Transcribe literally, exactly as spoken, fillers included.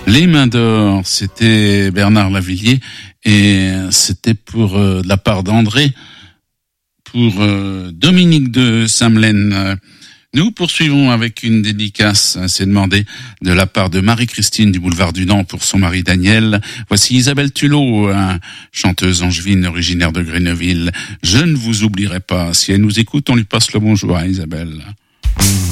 Les mains d'or, c'était Bernard Lavilliers et c'était pour euh, de la part d'André, pour euh, Dominique de Samelène. Nous poursuivons avec une dédicace, c'est demandé de la part de Marie-Christine du boulevard du Nant pour son mari Daniel. Voici Isabelle Tulot, hein, chanteuse angevine originaire de Gréneville. Je ne vous oublierai pas. Si elle nous écoute, on lui passe le bonjour à Isabelle.